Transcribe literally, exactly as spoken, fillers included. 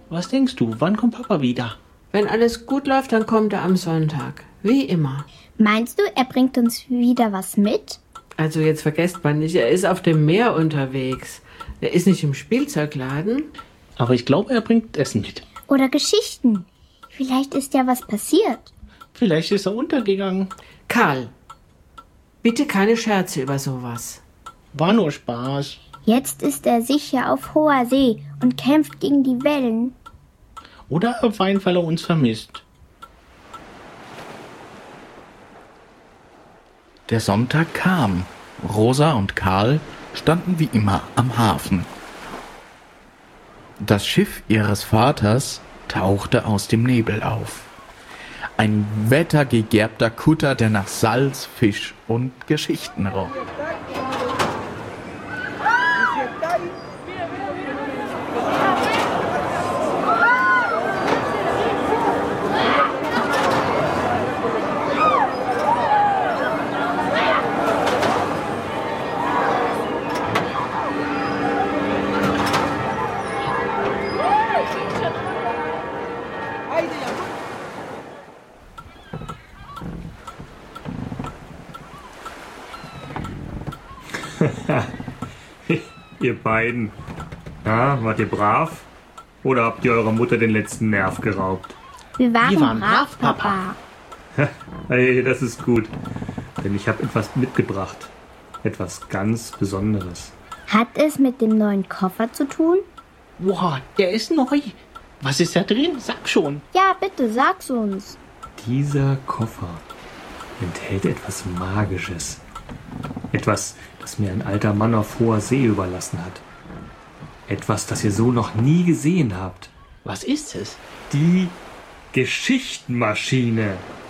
Was denkst du, wann kommt Papa wieder? Wenn alles gut läuft, dann kommt er am Sonntag. Wie immer. Meinst du, er bringt uns wieder was mit? Also jetzt vergesst man nicht, er ist auf dem Meer unterwegs. Er ist nicht im Spielzeugladen. Aber ich glaube, er bringt Essen mit. Oder Geschichten. Vielleicht ist ja was passiert. Vielleicht ist er untergegangen. Karl, bitte keine Scherze über sowas. War nur Spaß. Jetzt ist er sicher auf hoher See und kämpft gegen die Wellen. Oder er weint, weil er uns vermisst. Der Sonntag kam. Rosa und Karl standen wie immer am Hafen. Das Schiff ihres Vaters tauchte aus dem Nebel auf. Ein wettergegerbter Kutter, der nach Salz, Fisch und Geschichten roch. Ihr beiden. Ja, wart ihr brav? Oder habt ihr eurer Mutter den letzten Nerv geraubt? Wir waren, Wir waren brav, brav, Papa. Hey, das ist gut. Denn ich habe etwas mitgebracht. Etwas ganz Besonderes. Hat es mit dem neuen Koffer zu tun? Wow, der ist neu. Was ist da drin? Sag schon. Ja, bitte, sag's uns. Dieser Koffer enthält etwas Magisches. Etwas, das mir ein alter Mann auf hoher See überlassen hat. Etwas, das ihr so noch nie gesehen habt. Was ist es? Die Geschichtenmaschine.